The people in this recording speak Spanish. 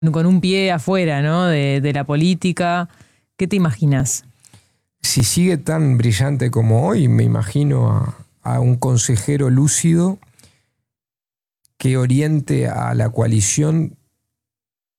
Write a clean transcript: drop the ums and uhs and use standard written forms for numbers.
con un pie afuera, ¿no? De la política. ¿Qué te imaginas? Si sigue tan brillante como hoy, me imagino a un consejero lúcido que oriente a la coalición